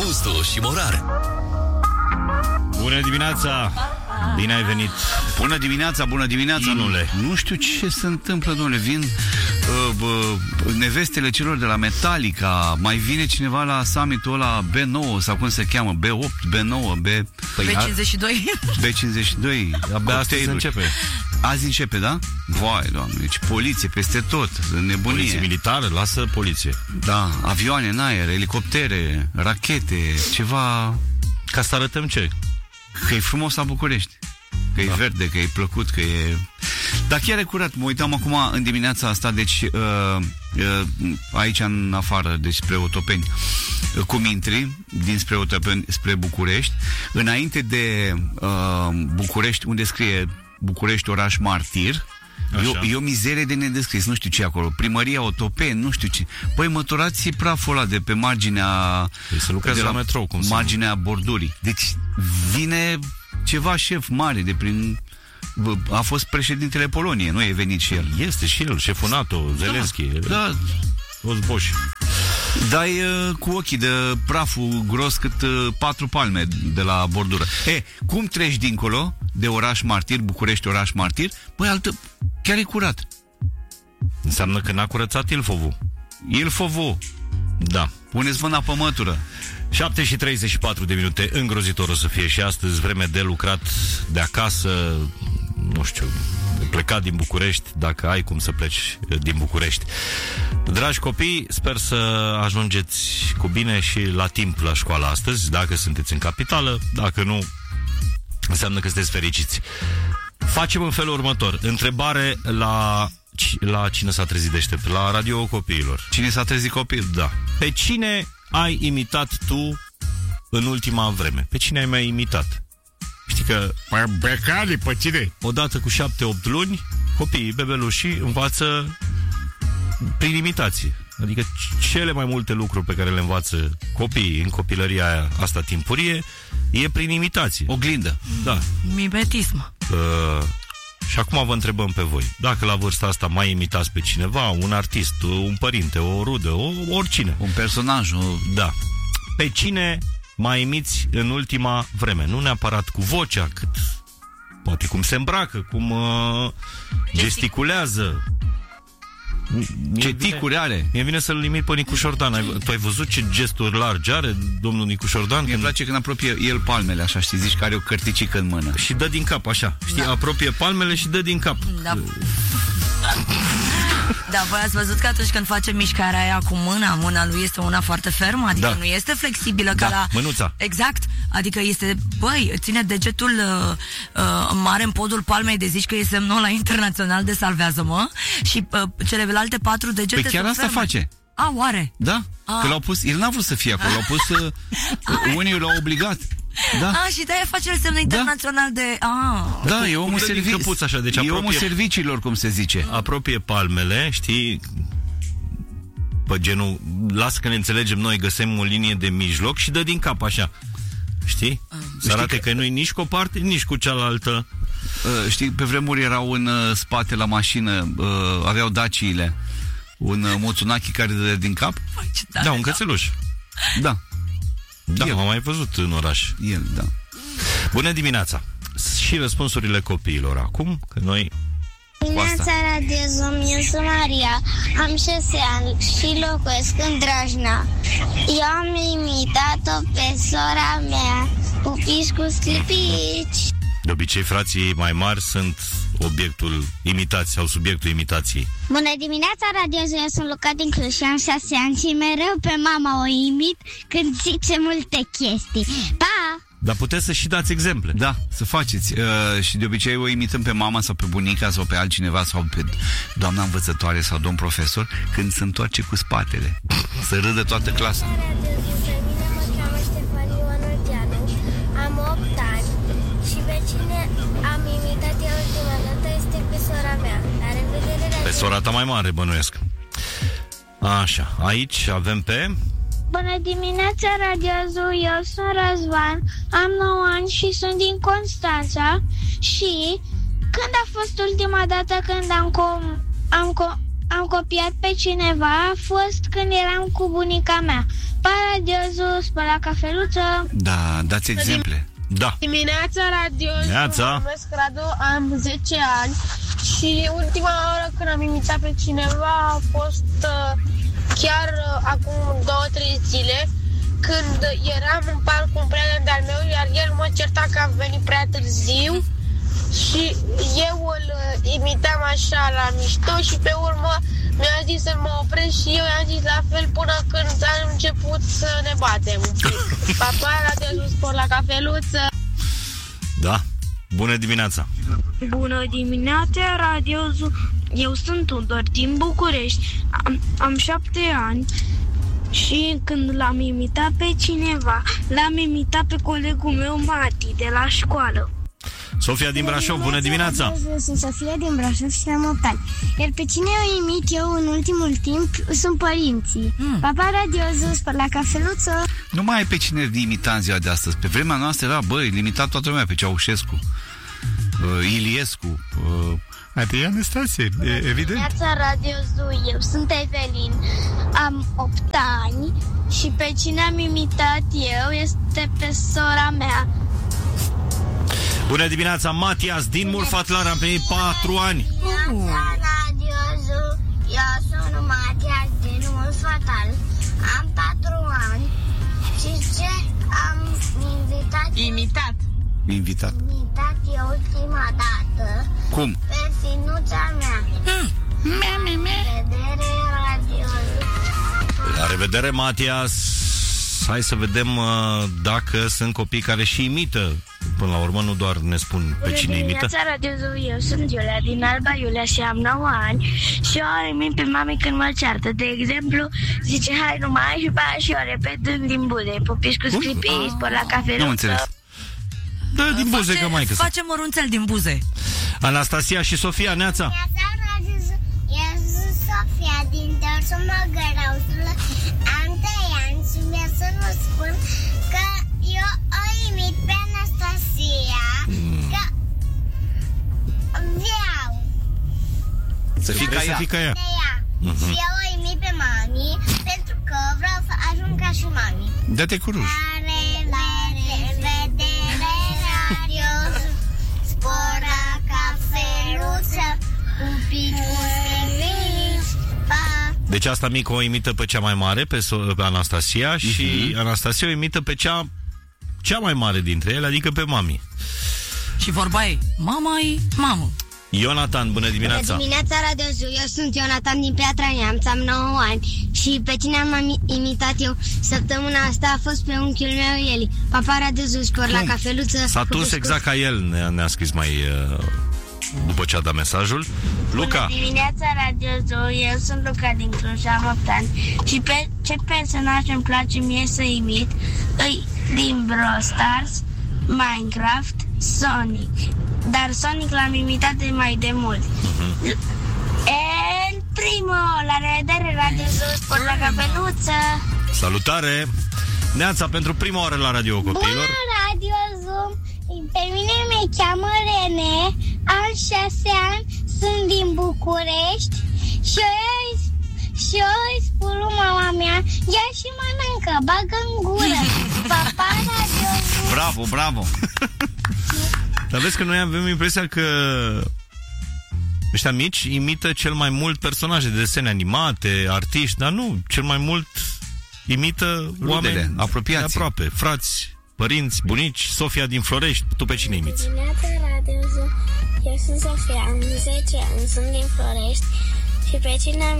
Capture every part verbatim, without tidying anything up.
Gusto și Morar. Bună dimineața! Bine ai venit! Bună dimineața, bună dimineața! Inule. Nu știu ce se întâmplă, domnule. Vin uh, uh, nevestele celor de la Metallica. Mai vine cineva la summitul ăla B nouă sau cum se cheamă? B opt, B nouă, B... Păi, B cincizeci și doi. B cincizeci și doi. Abia astăzi începe. Azi începe, da? Vai, doamne, deci poliție peste tot, nebunie. Poliție militară, lasă poliție. Da, avioane în aer, elicoptere, rachete, ceva... Ca să arătăm ce? Că e frumos la București. Că e da. verde, că e plăcut, că e... Dar chiar e curat. Mă uitam acum în dimineața asta, deci uh, uh, aici în afară, deci spre Otopeni, uh, cum intri dinspre Otopeni spre București, înainte de uh, București, unde scrie București oraș martir, e o, e o mizerie de nedescris, nu știu ce acolo. Primăria Otopeni, nu știu ce. Păi măturați praful ăla de pe marginea... Păi să lucrezi la, la metrou, cum marginea să... bordurii. Deci vine ceva șef mare de prin... A fost președintele Poloniei, nu e venit și el. Este și el, șeful NATO, Zelenski. Da, da. Toți boși. Dai uh, cu ochii de praful gros cât uh, patru palme de la bordură. E, cum treci dincolo de oraș martir, București oraș martir? Păi altă, chiar e curat. Înseamnă că n-a curățat Ilfovul. Ilfovul. Da. Puneți mâna pe mătură. șapte și treizeci și patru de minute, îngrozitor o să fie și astăzi, vreme de lucrat de acasă, nu știu, de plecat din București, dacă ai cum să pleci din București. Dragi copii, sper să ajungeți cu bine și la timp la școală astăzi, dacă sunteți în capitală, dacă nu, înseamnă că sunteți fericiți. Facem în felul următor, întrebare la... La cine s-a trezit deștept? La Radio Copiilor. Cine s-a trezit copil? Da. Pe cine ai imitat tu în ultima vreme? Pe cine ai mai imitat? Știi că... Pe care? Pe cine? Odată cu șapte opt luni, copiii, bebelușii, învață prin imitație. Adică cele mai multe lucruri pe care le învață copiii în copilăria aia, asta timpurie, e prin imitație. Oglindă. Da. Mimetism. Uh... Și acum vă întrebăm pe voi, dacă la vârsta asta mai imitați pe cineva, un artist, un părinte, o rudă, o, oricine. Un personaj, o... Da. Pe cine mai imiți în ultima vreme? Nu neapărat cu vocea, cât poate cum se îmbracă, cum uh, gesticulează. Ce ticuri are? Mie vine să-l imit pe Nicu Șordan. Ai, tu ai văzut ce gesturi largi are domnul Nicu Șordan? Mie îmi place când apropie el palmele, așa, știi, zici că are o cărticică în mână. Și dă din cap, așa. Știi, da. Apropie palmele și dă din cap. Da. Da, voi ați văzut că atunci când face mișcarea aia cu mâna, mâna lui este una foarte fermă, adică da. Nu este flexibilă da. ca la... Mânuța. Exact, adică este, băi, ține degetul uh, uh, mare în podul palmei de zici că e semnul la internațional de salvează-mă și uh, celelalte patru degete Păi chiar asta ferme. face. A, oare? Da, A. Că l-au pus, el n-a vrut să fie acolo, l-au pus, uh, unii l-au obligat. Da. A, și de-aia face el semnul internațional da. de... A. Da, e omul, servi... căpuț, așa, deci e apropie... omul serviciilor, cum se zice. Apropie palmele, știi, pe genul, lasă că ne înțelegem noi, găsim o linie de mijloc și dă din cap, așa. Știi? Uh. Să arate că... că nu-i nici cu o parte, nici cu cealaltă. Uh, știi, pe vremuri erau în uh, spate la mașină, uh, aveau daciile, un uh, Motsunaki care dă din cap. Păi, da, un cățeluș. Da. Da, m-am mai văzut în oraș. El, da. Bună dimineața! Și răspunsurile copiilor acum, că noi... Dimineața Radio Zoom, eu sunt Maria, am șase ani și locuiesc în Drajna. Eu am imitat-o pe sora mea, pupici cu sclipici. De obicei, frații mai mari sunt obiectul imitației sau subiectul imitației. Bună dimineața, Radio Zoom, eu sunt Luca din Cluj și am șase ani și mereu pe mama o imit când zice multe chestii. Pa! Dar puteți să și dați exemple. Da, să faceți. Uh, și de obicei o imităm pe mama sau pe bunica sau pe altcineva sau pe doamna învățătoare sau domn profesor când se întoarce cu spatele. Să râdă toată clasa. Am opt ani și pe cine am imitat eu ultima dată este pe sora mea. La revedere! Pe sora ta mai mare, bănuiesc. Așa, aici avem pe... Bună dimineața, Radio Zoo, eu sunt Răzvan, am nouă ani și sunt din Constanța. Și când a fost ultima dată când am com... am com... am copiat pe cineva a fost când eram cu bunica mea. Paradiosul, spăla cafeluță. Da, dați exemple. Da. Dimineața, Radio. Dimineața. Mă numesc Radu, am zece ani și ultima oară când am imitat pe cineva a fost uh, chiar uh, acum două, trei zile, când eram în parc cu un prieten de-al meu, iar el mă certa că am venit prea târziu și eu îl uh, imitam așa la mișto și pe urmă mi-a zis să mă opresc și eu i-am zis la fel până când am început să ne batem un pic. Papa, Radio Sport la cafeluță. Da. Bună dimineața. Bună dimineața, Radio. Eu sunt Tudor din București. Am, am șapte ani și când l-am imitat pe cineva, l-am imitat pe colegul meu Mati de la școală. Sofia din Brașov, bună dimineața. Eu sunt Sofia din Brașov și am opt ani. Iar pe cine o imit eu în ultimul timp sunt părinții. Mm. Papa, Radio, spăr la cafeluță. Nu mai ai pe cine imita în ziua de astăzi. Pe vremea noastră era, băi, limitat toată lumea, pe Ceaușescu, uh, Iliescu, uh, ai pe Anastase, evident. Dimineața, Radio Zoo, eu sunt Evelin, am opt ani și pe cine am imitat eu este pe sora mea. Bună dimineața, Matias din Murfatlar, am primit patru ani. Radio Zoo, eu sunt Matias din Murfatlar, am patru ani și ce am invitat Imitat. Invitat. Invitat eu ultima dată. Cum? Pe finuța mea. Hmm. Mea, mea, mea. Revedere, Radio Zoo. La revedere, Matias. Hai să vedem uh, dacă sunt copii care și imită. Până la urmă nu doar ne spun pe cine imită. Bună Radio Zoo, eu sunt Iulia din Alba Iulia și am nouă ani și eu o imit pe mami când mă ceartă. De exemplu, zice hai numai și pe aia și eu repet din bude. Popiși cu sclipii, spor la cafeluță. Nu înțeles. Da, din buze, Face, că mai că face mărunțel din buze. Anastasia și Sofia, neața. Eu sunt Sofia din Terțul Măgărăuțul. Am trei ani și mi-e să nu spun că eu o imit pe Anastasia, mm. că vreau Să fii ca să ea. fii ca ea. de ea. Uh-huh. Și eu o imit pe mami pentru că vreau să ajung ca și mami. Dă-te cu ruj. La revedere, Radio Spora cafeluță, un pic cu scrivici, pa. Deci asta mică o imită pe cea mai mare, pe, so- pe Anastasia, uh-huh. și Anastasia o imită pe cea cea mai mare dintre ele, adică pe mami. Și vorba ei, mama e mamă. Ionatan, bună dimineața. Bună dimineața, Radio Zoo. Eu sunt Ionatan din Piatra Neamț, am nouă ani și pe cine am imitat eu săptămâna asta a fost pe unchiul meu Eli. Papa, Radio Zoo, spor la cafeluță. S-a dus exact ca el, ne-a, ne-a scris mai uh, după ce a dat mesajul. Luca. Bună dimineața, Radio Zoo. Eu sunt Luca din Cluj, am opt ani și pe ce personaj îmi place mie să imit îi din Brawl Stars, Minecraft, Sonic. Dar Sonic l-am imitat de mai de mult. Uh-huh. El primul, la revedere, Radio Zoo, spor la cafeluță. Salutare! Neața, pentru prima oară la Radio Copiilor. Bună, Radio Zoo. Pe mine mi cheamă Rene, am șase ani, sunt din București și eu, și eu îi spun lui mama mea, ia și mănâncă, bagă în gură. Papa, Radio Zoo. Bravo, bravo! Dar vezi că noi avem impresia că ăștia mici imită cel mai mult personaje de desene animate, artiști, dar nu, cel mai mult imită Rudele, oameni apropiați, aproape, frați, părinți, bunici. Sofia din Florești, tu pe cine imiți? Dimineața, Radio Zoo. Eu sunt Sofia, am zece ani, sunt din Florești și pe cine am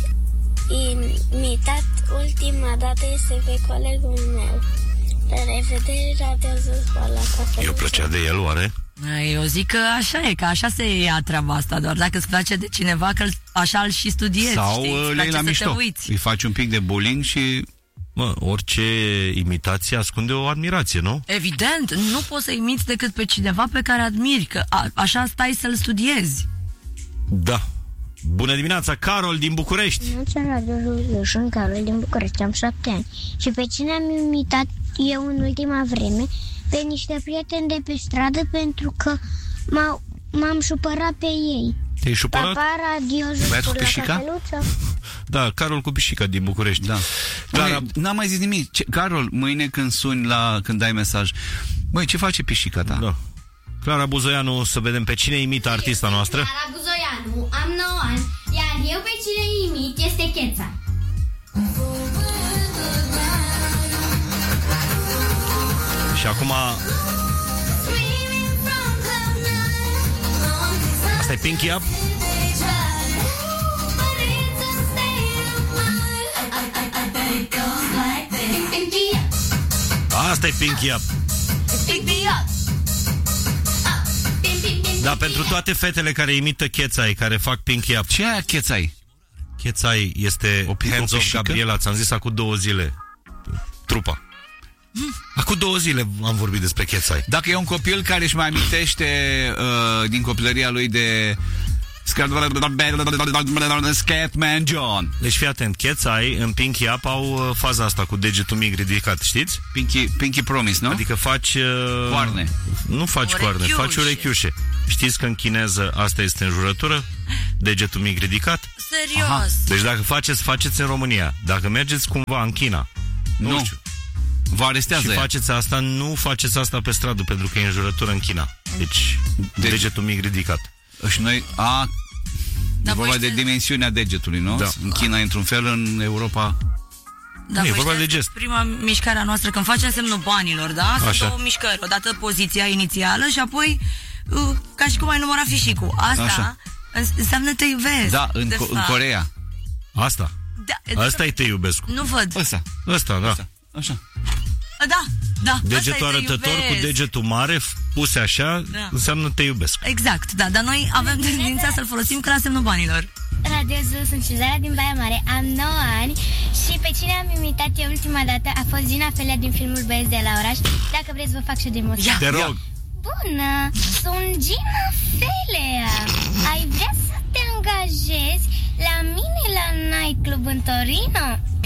imitat ultima dată este pe colegul meu. La revedere, Radio Zoo, spor la cafeluță. Eu plăcea de el, oare? Eu zic că așa e, că așa se ia treaba asta, doar dacă îți place de cineva, că așa îl și studiezi. Sau știi? Îți le la place să mișto. te uiți. Îi faci un pic de bullying și... Mă, orice imitație ascunde o admirație, nu? Evident, nu poți să imiți decât pe cineva pe care admiri, că a, așa stai să-l studiezi. Da. Bună dimineața, Carol din București. Bună, Radio Zoo. Eu sunt Carol din București, am șapte ani și pe cine am imitat eu în ultima vreme? Pe niște prieteni de pe stradă pentru că m-au, m-am supărat pe ei. Te-ai supărat? Papa, radio, Băiatul cu pișica? Da, Carol cu pișica din București. Da. Clara, n-am mai zis nimic. Ce, Carol, mâine când suni la, când dai mesaj, băi, ce face pișica ta? Da. Clara Buzoianu, să vedem pe cine imită artista noastră. Clara Buzoianu, am nouă ani, iar eu pe cine imit este Cheța. Și acum... Asta e Pinky Up? Asta e Pinky Up. Da, pentru toate fetele care imită Chețai, care fac Pinky Up. Ce aia Chețai? Chețai este O pi- Hands o of pișică? Gabriela, ți-am zis acum două zile. Trupa. Acum două zile am vorbit despre Chețai. Dacă e un copil care își mai amintește uh, din copilăria lui de Scatman John. Deci fii atent, Chețai în Pinky Up au uh, faza asta cu degetul mic ridicat, știți? Pinky, Pinky Promise, nu? Adică faci... Uh, Coarne. Nu faci Urechiușe. coarne, faci urechiușe. Știți că în chineză asta este înjurătură? Degetul mic ridicat? Serios. Aha. Deci dacă faceți, faceți în România. Dacă mergeți cumva în China, nu, Nu. știu, Vă arestează și ea. faceți asta, nu faceți asta pe stradă, pentru că e înjurătură în China. Deci, Deci- degetul mic ridicat. Și noi, a, Dar e vorba voi de știți- dimensiunea degetului, nu? Da. În China e într-un fel, în Europa... Da, Nu, e voi vorba de știți, gest. prima mișcare a noastră, când facem semnul banilor, da? Sunt Așa. două mișcări. Odată poziția inițială și apoi uh, ca și cum ai numărat fișicul. Asta Așa. îns- înseamnă te iubesc. Da, în, de Co- în fapt. Coreea. Asta. Da, Asta e te iubesc. Nu văd. Ăsta, Ăsta, da. ăsta, așa. Da, da. Degetul ăsta e te arătător cu iubesc. degetul mare f- puse așa, Da. înseamnă te iubesc. Exact, da, dar noi avem tendința să-l folosim ca la semnul banilor. Radio Zoo, sunt Cezara din Baia Mare, am nouă ani și pe cine am imitat eu ultima dată a fost Gina Felea din filmul Băieți de la oraș. Dacă vreți vă fac și o demonstrație. Te rog. Bună, sunt Gina Felea. Ai vrea să te angajezi la mine la nightclub în Torino?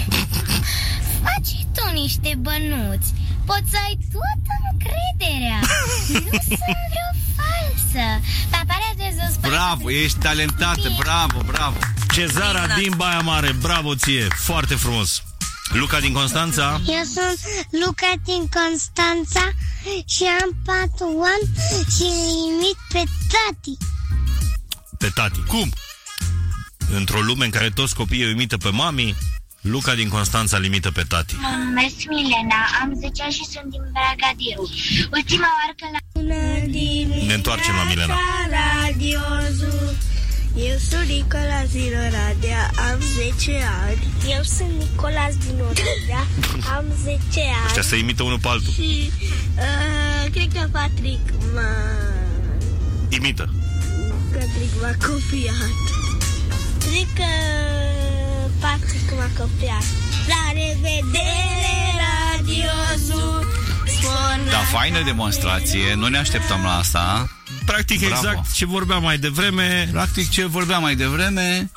Faci tu niște bănuți. Poți să ai toată încrederea. Nu sunt vreo falsă. Papa, Radio Zoo, Bravo, ești talentată, bravo, bravo. Cezara Exact. din Baia Mare, bravo ție, foarte frumos. Luca din Constanța. Eu sunt Luca din Constanța și am patru ani și îl imit pe tati. Pe tati. Cum? Într-o lume în care toți copiii o imită pe mami, Luca din Constanța limită pe tati. Mă numesc Milena, am zece ani și sunt din Bragadiru. Ultima oară că la... Ne întoarcem la Milena. Radio Zoo. Eu sunt Nicolas din Oradea, am zece ani. Eu sunt Nicolas din Oradea, am zece ani. Ăștia se imită unul pe altul. Și uh, cred că Patrick m-a... Imită. Patrick m-a copiat. Zic că Patrick m-a copiat. La revedere, Radio Zoo. Spune Da, faină demonstrație, nu ne așteptam la asta. Practic Bravo. exact ce vorbeam mai devreme. Practic ce vorbeam mai devreme,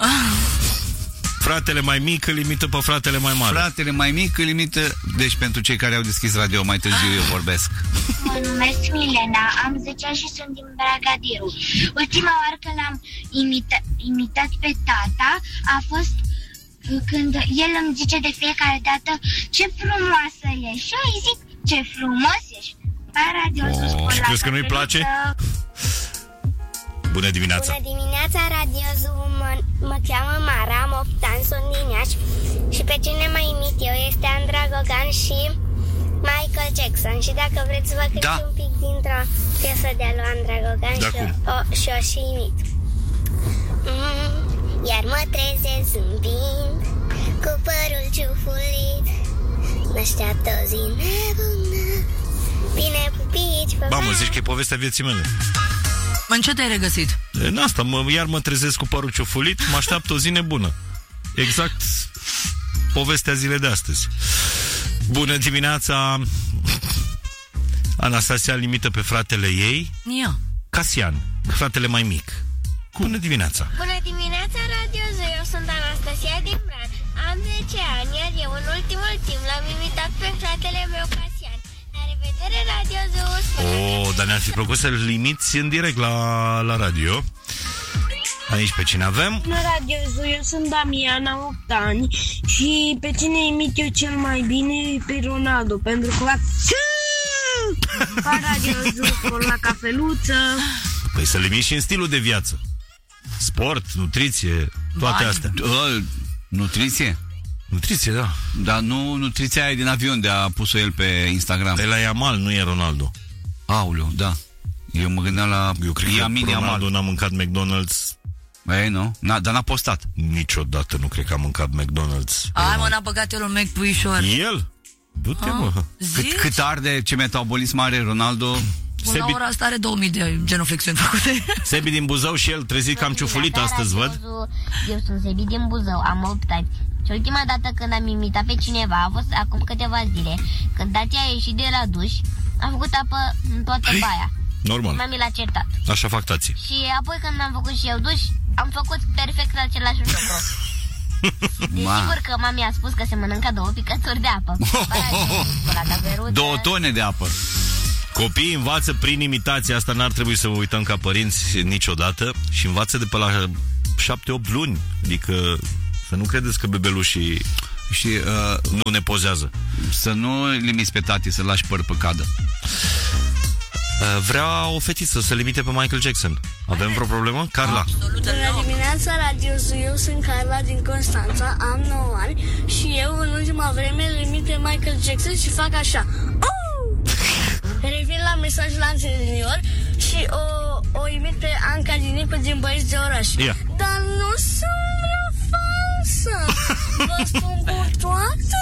Fratele mai mic îl imită pe fratele mai mare. fratele mai mic îl imită. Deci pentru cei care au deschis radio mai târziu eu vorbesc. Mă numesc Milena, am zece ani și sunt din Bragadiru. Ultima oară că l-am imita- imitat pe tata a fost când el îmi zice de fiecare dată ce frumoasă ești. Și eu îi zic ce frumos ești. Pa, Radio Zoo, Oh, și la crezi că nu-i place? Bună dimineața. Bună dimineața, Radio Zoo, mă, mă cheamă Mara, am opt ani, sunt din Iași și pe cine mai imit eu este Andra Gogan și Michael Jackson. Și dacă vreți vă cânt Da. un pic dintr-o piesă de-a lui Andra Gogan Da, și, cum? o, și o și imit. Mm, iar mă trezesc zâmbind, cu părul ciufulit, n-așteaptă o zi nebună, bine pupici pe Ba, mă, zici că e povestea vieții mele. În ce te-ai regăsit? În asta, mă, iar mă trezesc cu părul ciufulit, mă așteaptă o zi nebună. Exact povestea zilei de astăzi. Bună dimineața. Anastasia limită pe fratele ei, Eu. Casian, fratele mai mic. Bună dimineața. Bună dimineața, Radio Zoo, eu sunt Anastasia din Bran. Am zece ani, iar eu în ultimul timp l-am imitat pe fratele meu Casian. La revedere, Radio Zoo. Oh, dar ne-ar fi plăcut să-l limiți în direct la, la radio. Aici pe cine avem? Bună, Radio Zoo, eu sunt Damian, am opt ani și pe cine imit eu cel mai bine e pe Ronaldo, pentru că la... Ca Radio Zoo, la cafeluță. Păi să limiti și în stilul de viață. Sport, nutriție, toate Bani. astea. Uh, nutriție? Nutriție, da. Dar nu nutriția aia din avion de a pus-o el pe Instagram. El e Yamal, nu e Ronaldo. Aoleu, da. Eu mă gândeam la Eu cred Yamin că Ronaldo Yamal. n-a mâncat McDonald's. Ei, nu? N-a, dar n-a postat. Niciodată nu cred că a mâncat McDonald's. Ai, mă, n-a băgat el un Mac puișor. El? Du-te, mă. Cât, cât arde, ce metabolism are Ronaldo? Până la ora asta are două mii de genuflexiuni făcute. Sebi din Buzău și el trezit cam ciufulit astăzi, văd. Eu sunt Sebi din Buzău, am opt ani. Și ultima dată când am imitat pe cineva a fost acum câteva zile. Când tati a ieșit de la duș, a făcut apă în toată baia. Normal. Mami l-a certat. Așa fac tații. Și apoi când am făcut și eu duș, am făcut perfect același lucru. Desigur că mami a spus că se mănâncă două picături de apă. Două tone de apă. Copiii învață prin imitație, asta n-ar trebui să vă uităm ca părinți niciodată. Și învață de pe la șapte opt luni. Adică să nu credeți că bebelușii Și uh, nu ne pozează. să nu limiți pe tati să lași păr pe cadă. Vrea o fetiță să limite pe Michael Jackson. Avem vreo problemă? Carla. Bună dimineața, Radio Zoo, eu sunt Carla din Constanța, am nouă ani și eu în ultima vreme îl imit pe Michael Jackson și fac așa. Oh! Revin la mesajul anterior și o, o imit pe Anca din Nicu din Băieți de Oraș. Ia. Dar nu sunt vreo falsă. Vă spun cu toată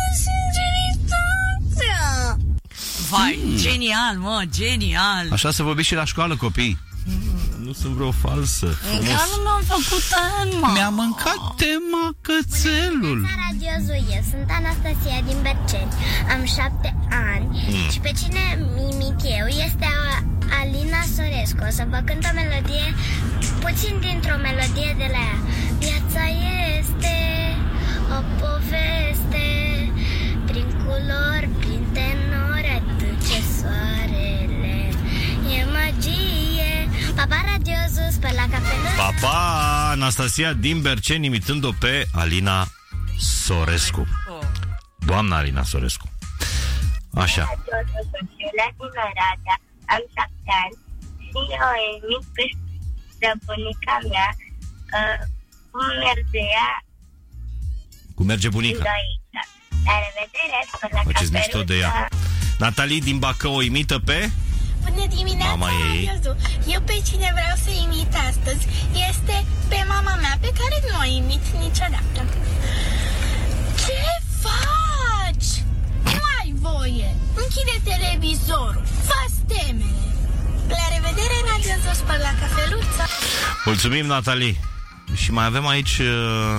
sinceritatea. Vai, mm. genial, mă, genial. Așa să vorbiți și la școală, copii. Nu sunt vreo falsă. Încă nu mi-am făcut tema. Mi-a mâncat tema cățelul. Bună, Radio Zoo, eu sunt Anastasia din Berceni, am șapte ani mm. și pe cine imit eu este Alina Sorescu. O să vă cânt o melodie, puțin dintr-o melodie de la ea. Viața este o poveste, prin culori, prin tenori, aduce soarele, e magie. Papa, Radio Zoo, spăl la cafeluță. Papa, Anastasia din Berceni imitând-o pe Alina Sorescu. Doamna Alina Sorescu. Așa. Radio Zoo, sunt Iulia din Oradea, am șapte ani și eu emit pe bunica mea uh, cum merge ea Cum merge bunica? Doița. La revedere, spăl la Faceți mișto de ea. cafeluță. Natalie din Bacău o imită pe... Bună dimineața, Mama ei. Radio Zoo. Eu pe cine vreau să imit astăzi este pe mama mea, pe care nu o imit niciodată. Ce faci? Nu ai voie. Închide televizorul. Fă-ți temele. La revedere, Radio Zoo, spăl la cafeluță. Mulțumim, Natalie. Și mai avem aici uh,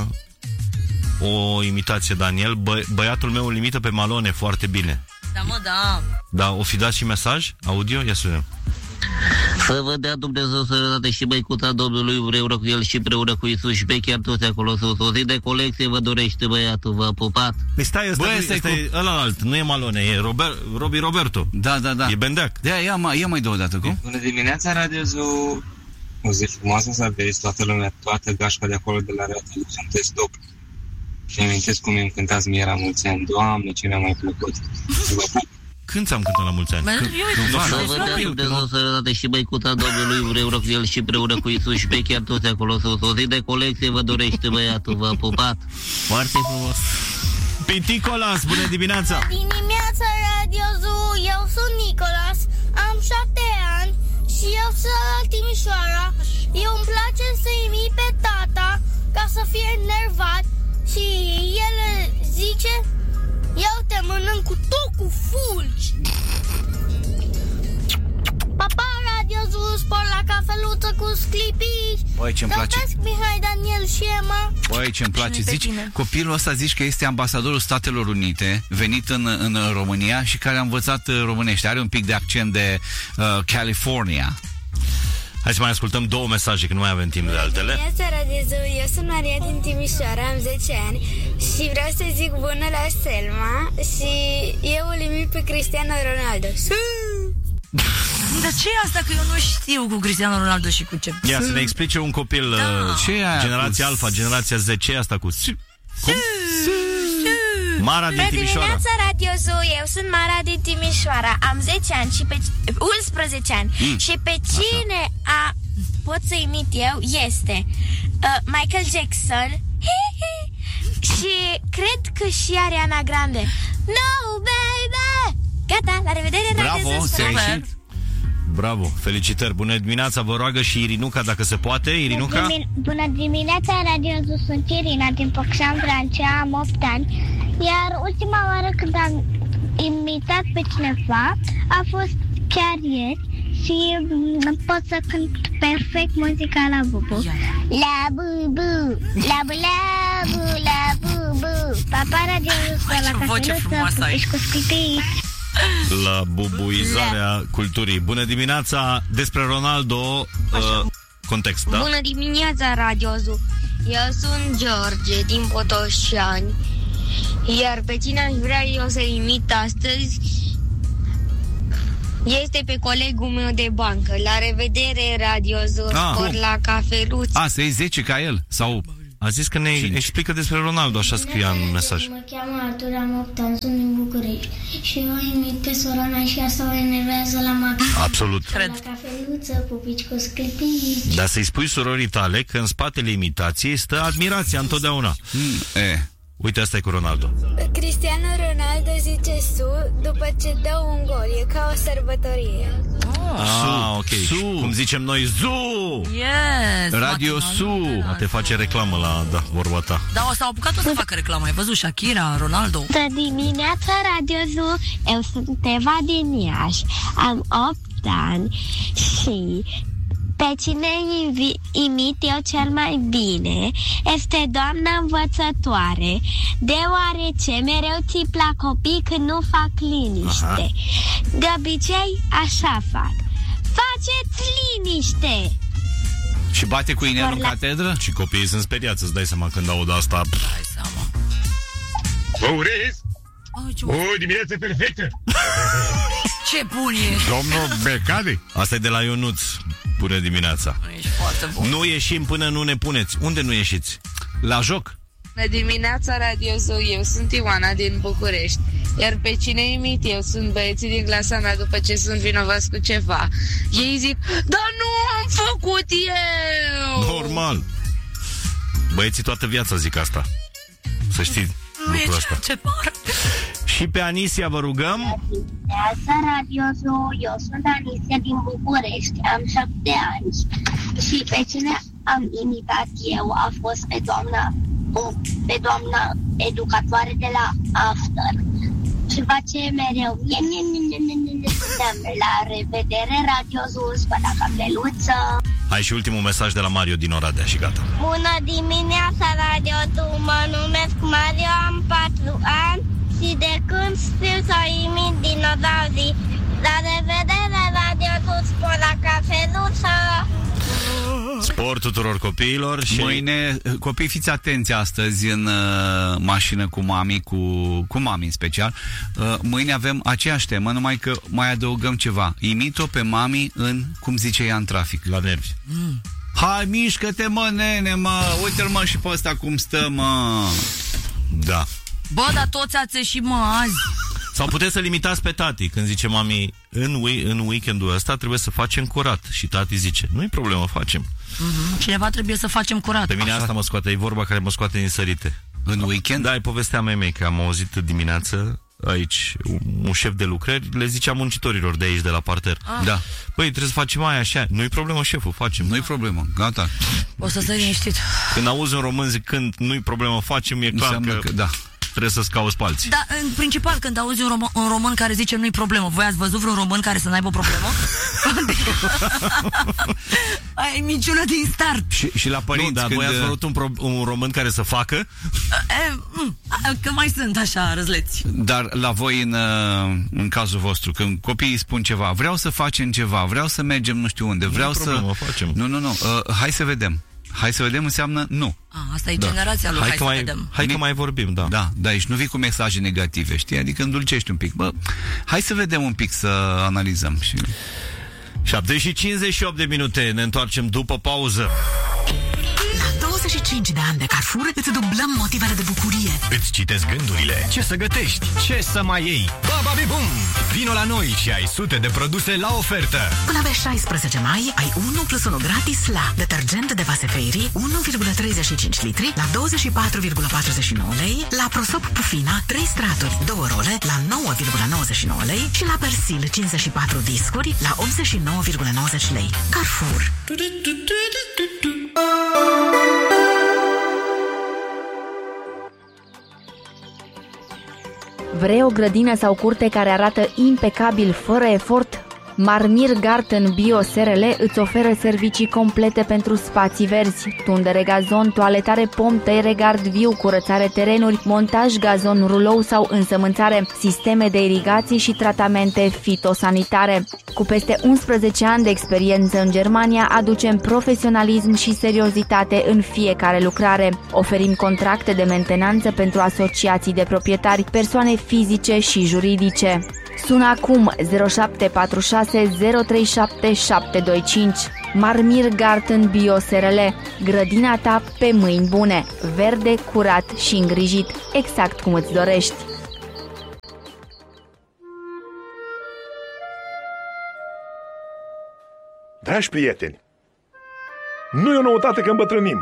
o imitație, Daniel. Bă, băiatul meu îl imită pe Malone foarte bine. Da, mă, da. Da, o fi dat și mesaj audio? Ia să vedem. Să vă dea Dumnezeu sănătate și băicuța Domnului împreună cu el și împreună cu Iisus și pe chiar toți acolo sus. O zi de colecție vă dorește băiatul, v-a pupat. Păi stai, ăsta, Băi, ăsta, ăsta ăsta e e ălalt, nu e Malone, e Robert, Robbie Roberto. Da, da, da. E bendeac. Da, ia mai, ia mai două dată, cum? Bună dimineața, Radio Zoo. O zi frumoasă să aveți, toată lumea, toată gașca de acolo de la Radio sunteți top. Și amintesc cum îmi cântați mie la mulți ani. Doamne, ce mi-a mai plăcut. Vă pup. Când ți-am cântat la mulți ani? Să vă dea Dumnezeu sănătate și băicuța Domnului împreună cu el și împreună cu Iisus și pe chiar toți acolo sus. O zi de colecție vă dorește băiatul, v-a pupat. Foarte frumos. Piticolas, bună dimineața! Dimineața, Radio Zoo, eu sunt Nicolas, am șapte ani și eu sunt la Timișoara. Eu îmi place să imit pe tata ca să fie enervat și el zice: eu te mănânc cu tot cu fulgi. Papa, Radio Zoo, spor la cafeluță cu sclipici. Băi, ce-mi place. Doresc Mihai, Daniel și Emma. Băi, ce-mi place. Cine pe Zici, tine? copilul ăsta zici că este ambasadorul Statelor Unite, venit în, în România și care a învățat românește. Are un pic de accent de uh, California. Hai să mai ascultăm două mesaje, că nu mai avem timp de altele. Bună, Radio Zoo, eu sunt Maria din Timișoara, am zece ani și vreau să zic bună la Selma și eu îl imit pe Cristiano Ronaldo. Dar ce e asta? Că eu nu știu cu Cristiano Ronaldo și cu ce. Ia să ne explice un copil, Da. ce e generația cu... Alfa, generația Z, ce e asta cu... Cum? Mara din Bună Timișoara. dimineața, Radio Zoo. Eu sunt Mara din Timișoara. Am zece ani și pe unsprezece ani. Mm. Și pe cine a pot să imit eu este uh, Michael Jackson. Și cred că și Ariana Grande. No, baby! Gata, la revedere. Bravo, se Bravo, felicitări. Bună dimineața, vă roagă și Irinuca, dacă se poate. Irinuca? Bună, dimi- bună dimineața, Radio Zoo. Sunt Irina din Pocșan, Francia, am opt ani. Iar ultima oară când am imitat pe cineva a fost chiar ieri și mm, pot să cânt perfect muzica la bubu. La bubu, la bu, la bu, la bubu. Papa, Radio Zoo, la cafeluță, ești cu sclipii. La bubuizarea culturii. Bună dimineața, despre Ronaldo, uh, context, da? Bună dimineața, Radio Zoo. Eu sunt George din Botoșani. Iar pe cine aș vrea eu să imit astăzi este pe colegul meu de bancă. La revedere, Radio Zoo, Ah, spor cum? la cafeluță. A, să iei zece ca el? Sau... A zis că ne cinci. Explică despre Ronaldo, așa scria în mesaj. Mă cheamă Artur, am opt ani, sunt din București. Și eu imit pe sora mea și asta o enervează la maxim. Absolut. Cred. La cafeluță, pupici cu sclipici. Dar să-i spui surorii tale că în spatele imitației stă admirația întotdeauna. Mm, e. Uite, asta e cu Ronaldo. Cristiano Ronaldo zice su după ce dă un gol, e ca o sărbătorie. Ah, ok. Su. Cum zicem noi, Zu! Yes! Radio Su! Te face reclamă la, da, vorba ta. Da, o s-au apucat o să facă reclamă. Ai văzut Shakira, Ronaldo? Bună dimineața, Radio Zoo. Eu sunt Eva din Iași. Am opt ani și pe cine imit eu cel mai bine este doamna învățătoare, deoarece mereu țip la copii când nu fac liniște. Aha. De obicei, așa fac. Faceți liniște! Și bate cu inelul în la... catedră? Și copiii sunt speriați, îți dai seama când aud asta. Dai seama. Vă urez o dimineață perfectă! Ce bun ești! Domnul Becali. Asta e de la Ionuț. Bună dimineața. Ești foarte bun. Nu ieșim până nu ne puneți. Unde nu ieșiți? La joc. Bună dimineața, Radio Zoo. Eu sunt Ioana din București. Iar pe cine imit eu sunt băieții din clasa mea după ce sunt vinovați cu ceva. Ei zic, dar nu am făcut eu! Normal. Băieții toată viața zic asta. Să știți lucrul ăsta. Ce par. Și pe Anisia vă rugăm. Neața, Radio Zoo. Eu sunt Anisia din București. Am șapte ani. Și pe cine am imitat eu a fost pe doamna pe doamna educatoare de la After. Și face mereu la revedere, Radio Zoo, spăla cafeluță. Hai și ultimul mesaj de la Mario din Oradea și gata. Bună dimineața, Radio Zoo. Mă numesc Mario, am patru ani și de când știu să imit dinozaurii. La revedere, Radio Zoo, spăla cafeluță. Spor tuturor copiilor și... Mâine, copii, fiți atenți astăzi în uh, mașină cu mami, cu, cu mami în special. Uh, mâine avem aceeași temă, numai că mai adăugăm ceva. Imit-o pe mami în, cum zice ea, în trafic. La nervi. Mm. Hai, mișcă-te, mă, nene, mă. Uite-l, mă, și pe ăsta cum stă, mă. Da. Bă, dar toți ați ieșit, mă, azi. Sau puteți să limitați pe tati. Când zice mami, în, în weekendul ăsta trebuie să facem curat. Și tati zice, nu-i problemă, facem. Mm-hmm. Cineva trebuie să facem curat. Pe mine asta mă scoate, e vorba care mă scoate din sărite. În weekend? Da, e povestea mea mea, că am auzit dimineață aici un șef de lucrări, le zicea muncitorilor de aici, de la parter. Ah. Da. Păi, trebuie să facem aia așa. Nu-i problemă, șeful, facem. Nu-i problemă, gata. O să stai liniștit. Când auzi un român zicând nu-i problemă, facem, e clar că, că da. trebuie să-ți cauți palții. Da, în principal, când auzi un, rom- un român care zice nu-i problemă, voi ați văzut vreun român care să n-aibă problemă? Ai minciună din start. Și, și la părinți, nu, dar când... voi ați văzut un, pro- un român care să facă? E, m- că mai sunt așa răzleți. Dar la voi, în, în cazul vostru, când copiii spun ceva, vreau să facem ceva, vreau să mergem nu știu unde, vreau nu să... problemă, facem. Nu, nu, nu, uh, hai să vedem. Hai să vedem înseamnă nu. A, asta e da. generația lui, hai, hai să mai, vedem. Hai că mai vorbim, da. Da, da, aici nu vii cu mesaje negative, știi? Adică îndulcești un pic. Bă, hai să vedem un pic, să analizăm. Și... șapte și cincizeci și opt de minute, ne întoarcem după pauză. La douăzeci și cinci de ani de Carrefour îți dublăm motivele de bucurie. Îți citesc gândurile, ce să gătești, ce să mai iei. Ba-ba-bi-bum! Vino la noi și ai sute de produse la ofertă. Până pe șaisprezece mai ai unu plus unu gratis la detergent de vase Fairy unu virgulă treizeci și cinci litri la douăzeci și patru virgulă patruzeci și nouă lei, la Prosop Pufina trei straturi două role la nouă virgulă nouăzeci și nouă lei și la Persil cincizeci și patru discuri la optzeci și nouă virgulă nouăzeci lei. Carrefour. Vrei o grădină sau curte care arată impecabil, fără efort? Marmir Garten Bio S R L îți oferă servicii complete pentru spații verzi, tundere gazon, toaletare pom, tăiere gard viu, curățare terenuri, montaj gazon rulou sau însămânțare, sisteme de irigații și tratamente fitosanitare. Cu peste unsprezece ani de experiență în Germania, aducem profesionalism și seriozitate în fiecare lucrare. Oferim contracte de mentenanță pentru asociații de proprietari, persoane fizice și juridice. Sună acum zero șapte patru șase zero trei șapte șapte doi cinci. Marmir Garten Bio S R L. Grădina ta pe mâini bune. Verde, curat și îngrijit, exact cum îți dorești. Dragi prieteni, nu e o noutate că îmbătrânim.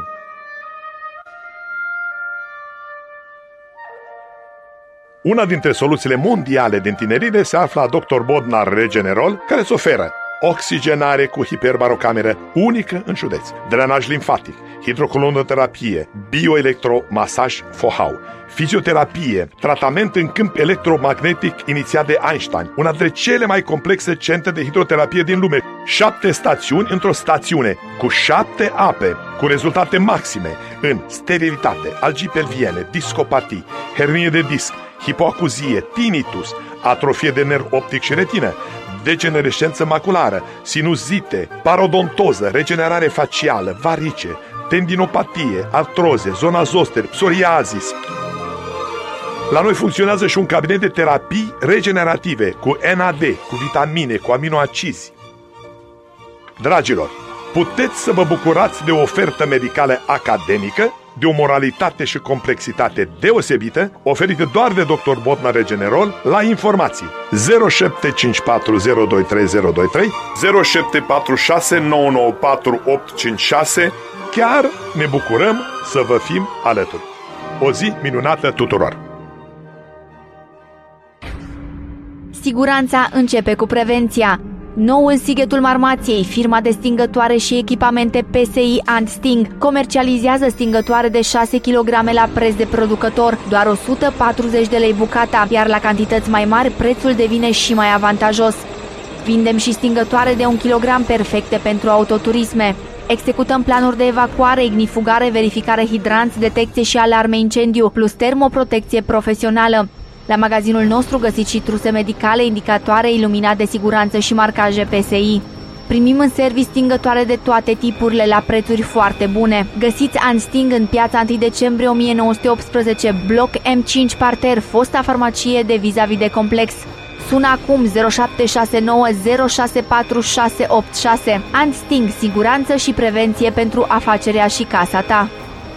Una dintre soluțiile mondiale de întinerire se află la doctor Bodnar Regenerol, care îți oferă oxigenare cu hiperbarocameră unică în județ, drenaj limfatic, hidrocolondoterapie, bioelectromasaj Fohau, fizioterapie, tratament în câmp electromagnetic inițiat de Einstein, una dintre cele mai complexe centre de hidroterapie din lume, șapte stațiuni într-o stațiune, cu șapte ape, cu rezultate maxime în sterilitate, algii pelviene, discopatii, hernie de disc, hipoacuzie, tinnitus, atrofie de nerv optic și retină, degenerescență maculară, sinuzite, parodontoză, regenerare facială, varice, tendinopatie, artroze, zona zoster, psoriazis. La noi funcționează și un cabinet de terapii regenerative cu N A D, cu vitamine, cu aminoacizi. Dragilor, puteți să vă bucurați de o ofertă medicală academică, de o moralitate și complexitate deosebită, oferită doar de doctor Bodnar Regenerol. La informații zero șapte cinci patru zero doi trei zero doi trei, zero șapte patru șase nouă nouă patru opt cinci șase. Chiar ne bucurăm să vă fim alături. O zi minunată tuturor! Siguranța începe cu prevenția. Nou în Sighetul Marmației, firma de stingătoare și echipamente P S I Antsting comercializează stingătoare de șase kilograme la preț de producător, doar o sută patruzeci de lei bucata, iar la cantități mai mari prețul devine și mai avantajos. Vindem și stingătoare de un kilogram perfecte pentru autoturisme. Executăm planuri de evacuare, ignifugare, verificare hidranți, detecție și alarme incendiu, plus termoprotecție profesională. La magazinul nostru găsiți și truse medicale, indicatoare, iluminat de siguranță și marcaje P S I. Primim în serviciu stingătoare de toate tipurile la prețuri foarte bune. Găsiți Ansting în piața întâi decembrie o mie nouă sute optsprezece, bloc M cinci parter, fosta farmacie de vis-a-vis de complex. Sună acum zero șapte șase nouă zero șase patru șase opt șase. Ansting, siguranță și prevenție pentru afacerea și casa ta.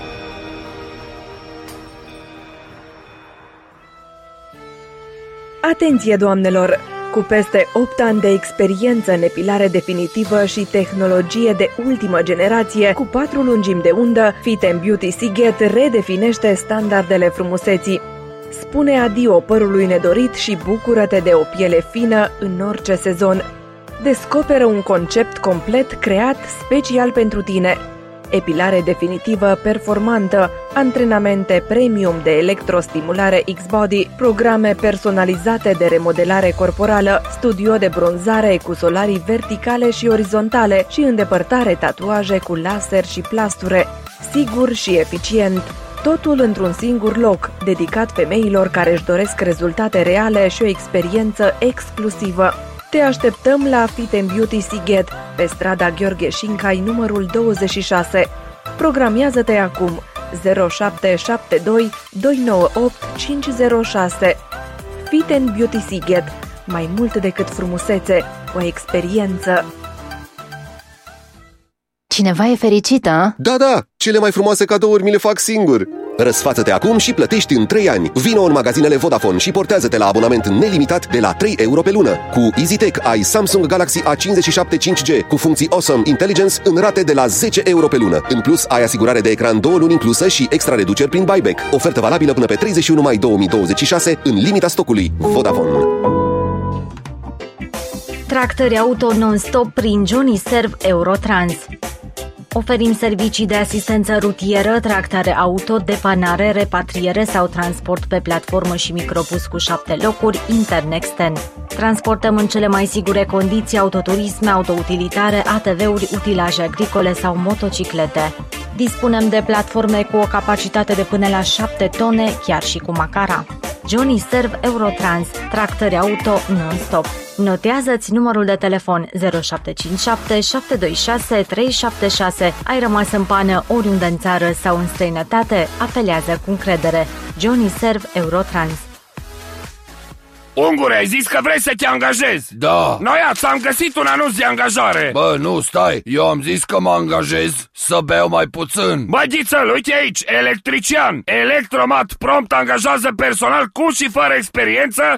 Atenție, doamnelor! Cu peste opt ani de experiență în epilare definitivă și tehnologie de ultimă generație, cu patru lungimi de undă, Fit and Beauty Sighet redefinește standardele frumuseții. Spune adio părului nedorit și bucură-te de o piele fină în orice sezon. Descoperă un concept complet creat special pentru tine. Epilare definitivă performantă, antrenamente premium de electrostimulare X-Body, programe personalizate de remodelare corporală, studio de bronzare cu solarii verticale și orizontale și îndepărtare tatuaje cu laser și plasture. Sigur și eficient. Totul într-un singur loc, dedicat femeilor care își doresc rezultate reale și o experiență exclusivă. Te așteptăm la Fit and Beauty Sighet, pe strada Gheorghe Șincai, numărul douăzeci și șase. Programiază-te acum zero șapte șapte doi doi nouă opt cinci zero șase. Fit and Beauty Sighet, mai mult decât frumusețe, o experiență. Cineva e fericită? Da, da, cele mai frumoase cadouri mi le fac singur. Răsfață-te acum și plătești în trei ani. Vino în magazinele Vodafone și portează-te la abonament nelimitat de la trei euro pe lună. Cu EasyTech ai Samsung Galaxy A cincizeci și șapte cinci G cu funcții Awesome Intelligence în rate de la zece euro pe lună. În plus, ai asigurare de ecran două luni inclusă și extra reduceri prin buyback. Ofertă valabilă până pe treizeci și unu mai două mii douăzeci și șase în limita stocului. Vodafone. Tractări auto non-stop prin Johnny Serv Eurotrans. Oferim servicii de asistență rutieră, tractare auto, depanare, repatriere sau transport pe platformă și microbus cu șapte locuri, intern-extern. Transportăm în cele mai sigure condiții autoturisme, autoutilitare, A T V-uri, utilaje agricole sau motociclete. Dispunem de platforme cu o capacitate de până la șapte tone, chiar și cu macara. Johnny Serv Eurotrans, tractări auto non-stop. Notează-ți numărul de telefon zero șapte cinci șapte șapte doi șase trei șapte șase. Ai rămas în pană oriunde în țară sau în străinătate? Apelează cu încredere. Johnny Serv Eurotrans. Ungure, ai zis că vrei să te angajezi? Da. Noi ți-am găsit un anunț de angajare. Bă, nu, stai, eu am zis că mă angajez să beau mai puțin. Bă, Ghițăl, uite aici, electrician, Electromat prompt angajează personal cu și fără experiență